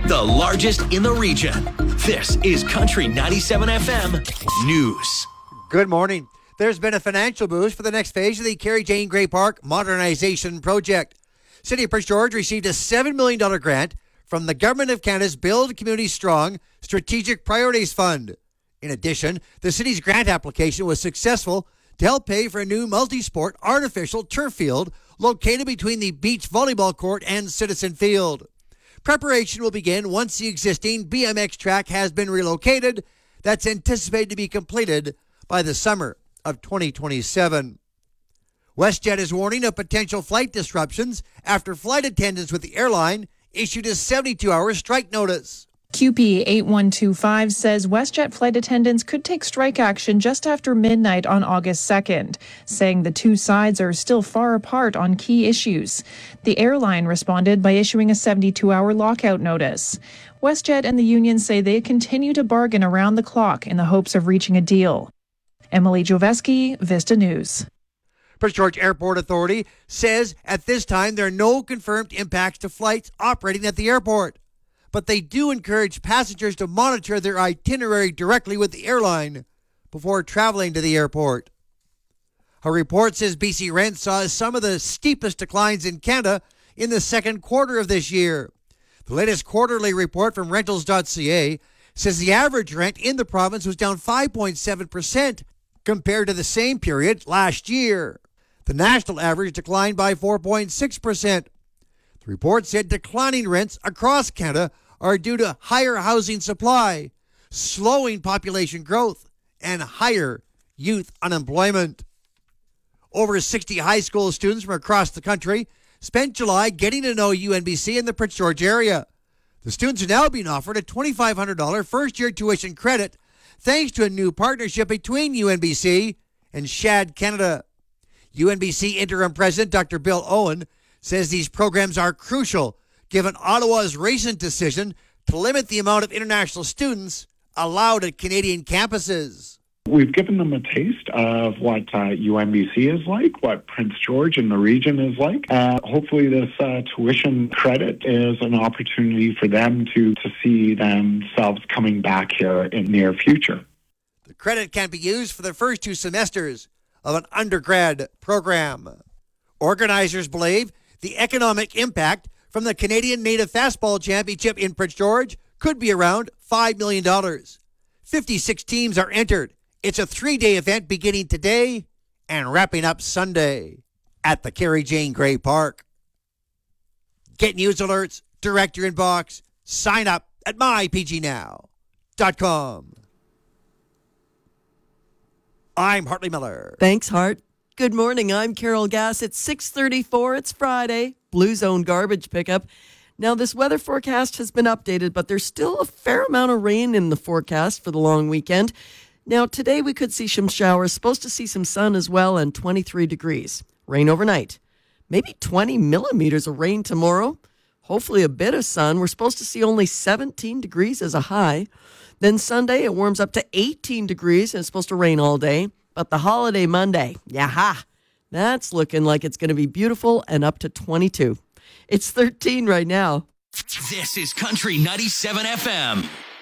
the largest in the region. This is Country 97 FM News. Good morning. There's been a financial boost for the next phase of the Carrie Jane Gray Park Modernization Project. City of Prince George received a $7 million grant from the Government of Canada's Build Community Strong Strategic Priorities Fund. In addition, the city's grant application was successful to help pay for a new multi-sport artificial turf field located between the beach volleyball court and Citizen Field. Preparation will begin once the existing BMX track has been relocated. That's anticipated to be completed by the summer of 2027. WestJet is warning of potential flight disruptions after flight attendants with the airline issued a 72-hour strike notice. QP 8125 says WestJet flight attendants could take strike action just after midnight on August 2nd, saying the two sides are still far apart on key issues. The airline responded by issuing a 72-hour lockout notice. WestJet and the union say they continue to bargain around the clock in the hopes of reaching a deal. Emily Joveski, Vista News. Prince George Airport Authority says at this time there are no confirmed impacts to flights operating at the airport, but they do encourage passengers to monitor their itinerary directly with the airline before traveling to the airport. A report says BC Rent saw some of the steepest declines in Canada in the second quarter of this year. The latest quarterly report from rentals.ca says the average rent in the province was down 5.7% compared to the same period last year. The national average declined by 4.6%. The report said declining rents across Canada are due to higher housing supply, slowing population growth, and higher youth unemployment. Over 60 high school students from across the country spent July getting to know UNBC in the Prince George area. The students are now being offered a $2,500 first-year tuition credit thanks to a new partnership between UNBC and SHAD Canada. UNBC Interim President Dr. Bill Owen says these programs are crucial given Ottawa's recent decision to limit the amount of international students allowed at Canadian campuses. We've given them a taste of what UNBC is like, what Prince George and the region is like. Hopefully this tuition credit is an opportunity for them to see themselves coming back here in the near future. The credit can be used for the first 2 semesters of an undergrad program. Organizers believe the economic impact from the Canadian Native Fastball Championship in Prince George could be around $5 million. 56 teams are entered. It's a 3-day event beginning today and wrapping up Sunday at the Carrie Jane Gray Park. Get news alerts, direct your inbox, sign up at mypgnow.com. I'm Hartley Miller. Thanks, Hart. Good morning. I'm Carol Gass. It's 6:34. It's Friday. Blue Zone garbage pickup. Now, this weather forecast has been updated, but there's still a fair amount of rain in the forecast for the long weekend. Now, today we could see some showers, supposed to see some sun as well, and 23 degrees. Rain overnight. Maybe 20 millimeters of rain tomorrow. Hopefully a bit of sun. We're supposed to see only 17 degrees as a high. Then Sunday, it warms up to 18 degrees, and it's supposed to rain all day. But the holiday Monday, that's looking like it's going to be beautiful and up to 22. It's 13 right now. This is Country 97 FM.